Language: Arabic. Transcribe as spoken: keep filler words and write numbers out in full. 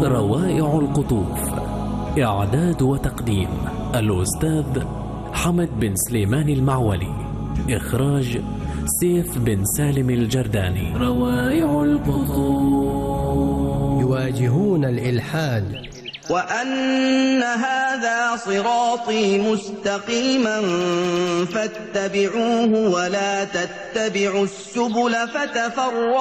روائع القطوف. إعداد وتقديم الأستاذ حمد بن سليمان المعولي. إخراج سيف بن سالم الجرداني. روائع القطوف. يواجهون الإلحاد. وأن هذا صراطي مستقيما فاتبعوه ولا تتبعوا السبل فتفرق